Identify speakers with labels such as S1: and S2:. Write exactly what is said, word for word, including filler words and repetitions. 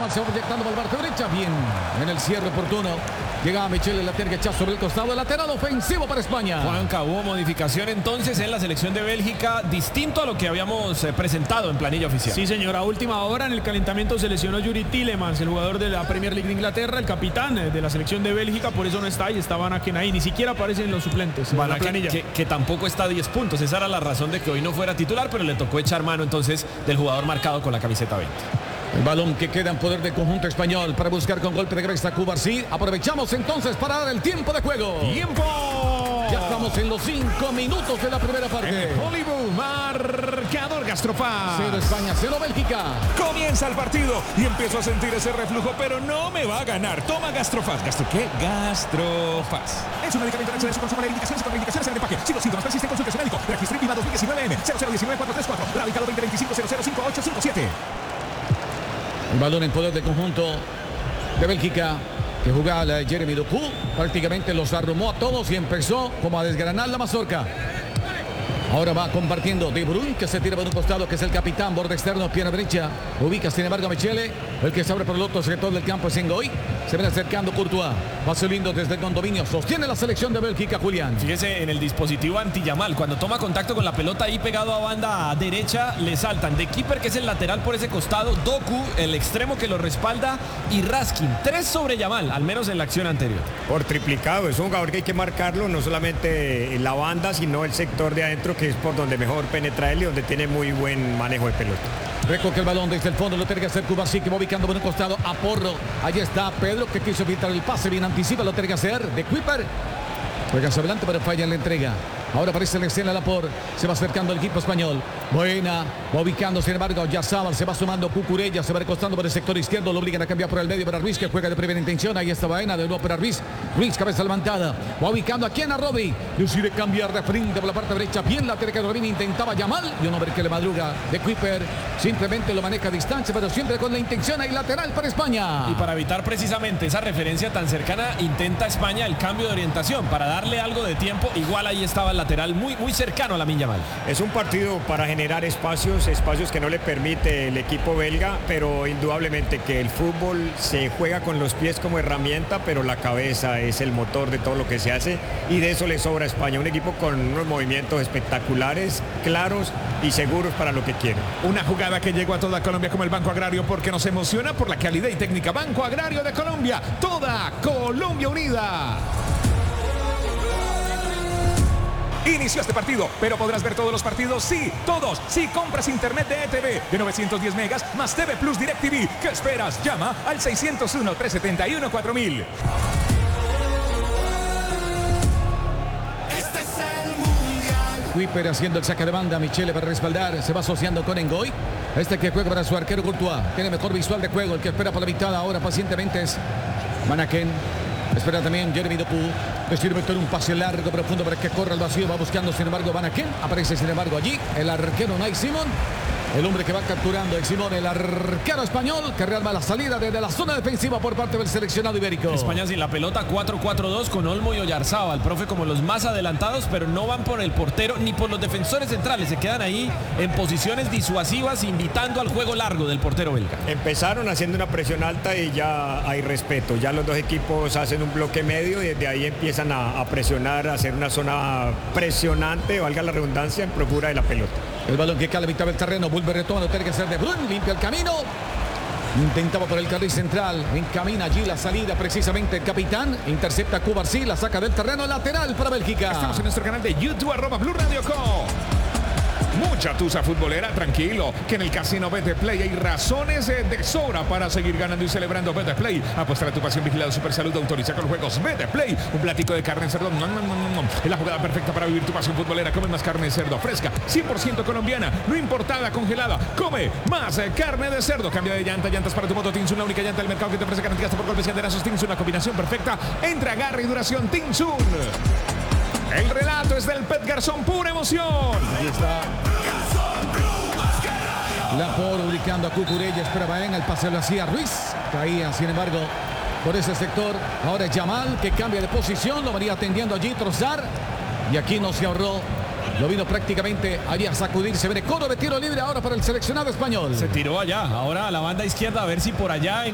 S1: Yamal se va proyectando por la parte derecha. Bien, en el cierre oportuno. Llega Michele, la tiene que echar sobre el costado. El lateral ofensivo para España.
S2: Juanca, hubo modificación entonces en la selección de Bélgica, distinto a lo que habíamos eh, presentado en planilla oficial.
S3: Sí, señor. A última hora en el calentamiento se lesionó Yuri Tielemans, el jugador de la Premier League de Inglaterra, el capitán de la selección de Bélgica. Por eso no está y está Van Aken ahí. Ni siquiera aparecen los suplentes en
S2: Van
S3: la
S2: Aken,
S3: planilla.
S2: que, que tampoco está a diez puntos. Esa era la razón de que hoy no fuera titular, pero le tocó echar mano entonces del jugador marcado con la camiseta veinte.
S1: El balón que queda en poder del conjunto español para buscar con golpe de cabeza a Cubarsí. Aprovechamos entonces para dar el tiempo de juego.
S3: ¡Tiempo!
S1: Ya estamos en los cinco minutos de la primera parte.
S4: En Hollywood, marcador Gastrofaz.
S1: Cero España, cero Bélgica.
S4: Comienza el partido y empiezo a sentir ese reflujo, pero no me va a ganar. Toma Gastrofaz. ¿Gastro qué? Gastrofaz. Es un medicamento de su consumo de indicaciones y contraindicaciones en el empaque. Si los síntomas persisten, consulte a su médico. Registro INVIMA dos mil diecinueve M cero cero uno nueve cuatro tres cuatro. Radicado veinte veinticinco cero cero cinco ocho cinco siete.
S1: El balón en poder del conjunto de Bélgica, que jugaba la Jeremy Doku. Prácticamente los arrumó a todos y empezó como a desgranar la mazorca. Ahora va compartiendo De Bruyne, que se tira por un costado, que es el capitán, borde externo, pierna derecha. Ubica, sin embargo, a Michele. El que se abre por el otro sector del campo es Ngoy. Se viene acercando Courtois. Pase lindo desde el condominio. Sostiene la selección de Bélgica, Julián.
S2: Fíjese en el dispositivo anti-Yamal. Cuando toma contacto con la pelota ahí pegado a banda derecha, le saltan De Keeper, que es el lateral por ese costado, Doku, el extremo que lo respalda, y Raskin. Tres sobre Yamal, al menos en la acción anterior.
S5: Por triplicado. Es un jugador que hay que marcarlo, no solamente en la banda, sino el sector de adentro, que es por donde mejor penetra él y donde tiene muy buen manejo de pelota.
S1: Recoge el balón desde el fondo, lo tiene que hacer Cubarsí, que va ubicando por un costado a Porro. Allí está Pedro, que quiso evitar el pase, bien anticipa, lo tiene que hacer De Kuiper. Juega hacia adelante, pero falla en la entrega. Ahora aparece la escena Laporte. Se va acercando el equipo español. Buena. Va ubicando, sin embargo, Yazábal. Se va sumando Cucurella. Se va recostando por el sector izquierdo. Lo obligan a cambiar por el medio para Ruiz, que juega de primera intención. Ahí está Baena. De nuevo para Ruiz. Ruiz, cabeza levantada. Va ubicando aquí a Rodri. Decide cambiar de frente por la parte derecha. Bien la que Rodri intentaba Yamal. Y un hombre que le madruga. De Kuiper. Simplemente lo maneja a distancia, pero siempre con la intención ahí lateral para España.
S2: Y para evitar precisamente esa referencia tan cercana, intenta España el cambio de orientación para darle algo de tiempo. Igual ahí estaba el lateral muy, muy cercano a Lamine Yamal.
S5: Es un partido para generar espacios, espacios que no le permite el equipo belga, pero indudablemente que el fútbol se juega con los pies como herramienta, pero la cabeza es el motor de todo lo que se hace y de eso le sobra a España. Un equipo con unos movimientos espectaculares, claros y seguros para lo que quiere.
S4: Una jugada que llegó a toda Colombia como el Banco Agrario porque nos emociona por la calidad y técnica. Banco Agrario de Colombia, toda Colombia unida. Inició este partido, pero podrás ver todos los partidos, sí, todos, si compras internet de E T V de novecientos diez megas más T V Plus DirecTV. ¿Qué esperas? Llama al seiscientos uno, trescientos setenta y uno, cuatro mil.
S1: Kuiper haciendo el saque de banda. Michele para respaldar. Se va asociando con Ngoy. Este que juega para su arquero Courtois. Tiene mejor visual de juego. El que espera por la mitad ahora pacientemente es Van Aken. Espera también Jeremy Doku. Decide meter un pase largo, profundo para que corra el vacío. Va buscando, sin embargo, Van Aken. Aparece, sin embargo, allí el arquero Unai Simón. El hombre que va capturando el Simón, el arquero español, que rearma la salida desde la zona defensiva por parte del seleccionado ibérico.
S2: España sin la pelota, cuatro cuatro dos con Olmo y Oyarzábal, profe, como los más adelantados, pero no van por el portero ni por los defensores centrales. Se quedan ahí en posiciones disuasivas, invitando al juego largo del portero belga.
S5: Empezaron haciendo una presión alta y ya hay respeto. Ya los dos equipos hacen un bloque medio y desde ahí empiezan a, a presionar, a hacer una zona presionante, valga la redundancia, en procura de la pelota.
S1: El balón que cae a la mitad del terreno, vuelve retoma, no tiene que ser De Bruyne, limpia el camino. Intentaba por el carril central, encamina allí la salida precisamente el capitán, intercepta a Cubarsí, la saca del terreno lateral para Bélgica.
S4: Estamos en nuestro canal de YouTube, arroba Blue Radio Co. Mucha tusa futbolera, tranquilo, que en el casino Betplay hay razones de sobra para seguir ganando y celebrando. Betplay, apostar a tu pasión, vigilado, super salud, autoriza con juegos. Betplay, un platico de carne de cerdo, no, no, no, no, no. Es la jugada perfecta para vivir tu pasión futbolera. Come más carne de cerdo fresca, cien por ciento colombiana, no importada, congelada. Come más carne de cerdo. Cambia de llanta, llantas para tu moto Tinsun, la única llanta del mercado que te ofrece garantías por golpes y andenazos. Tinsun, una combinación perfecta entre agarre y duración. Tinsun. El relato es del Pet Garzón, pura emoción.
S1: Ahí está Laporte ubicando a Cucurella, espera Baena, el pase lo hacía Ruiz, caía sin embargo por ese sector. Ahora es Yamal que cambia de posición, lo venía atendiendo allí Trossard y aquí no se ahorró. Lo vino prácticamente allí a sacudir. Se viene coro de tiro libre ahora para el seleccionado español.
S2: Se tiró allá, ahora a la banda izquierda, a ver si por allá